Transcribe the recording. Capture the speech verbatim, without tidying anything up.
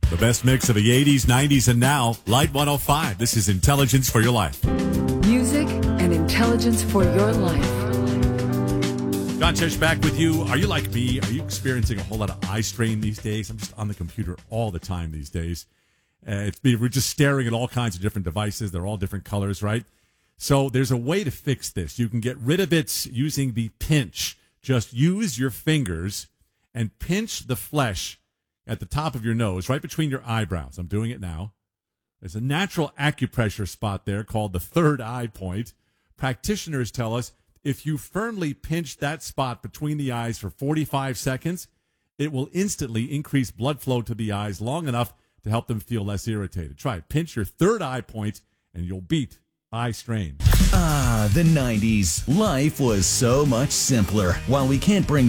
The best mix of the eighties, nineties, and now. Light one oh five. This is Intelligence for Your Life. Music and intelligence for your life. John Tesh back with you. Are you like me? Are you experiencing a whole lot of eye strain these days? I'm just on the computer all the time these days. Uh, it's, we're just staring at all kinds of different devices. They're all different colors, right? So there's a way to fix this. You can get rid of it using the pinch. Just use your fingers and pinch the flesh at the top of your nose, right between your eyebrows. I'm doing it now. There's a natural acupressure spot there called the third eye point. Practitioners tell us if you firmly pinch that spot between the eyes for forty-five seconds, it will instantly increase blood flow to the eyes long enough to help them feel less irritated. Try it. Pinch your third eye point, and you'll beat eye strain. Ah, the nineties. Life was so much simpler. While we can't bring